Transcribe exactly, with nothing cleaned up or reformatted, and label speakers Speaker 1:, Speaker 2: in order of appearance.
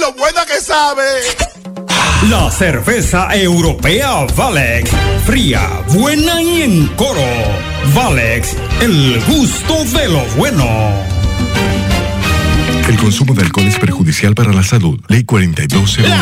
Speaker 1: lo buena que sabe!
Speaker 2: La cerveza europea Valex. Fría, buena y en coro. Valex, el gusto de lo bueno.
Speaker 3: El consumo de alcohol es perjudicial para la salud. Ley cuarenta y dos cero uno.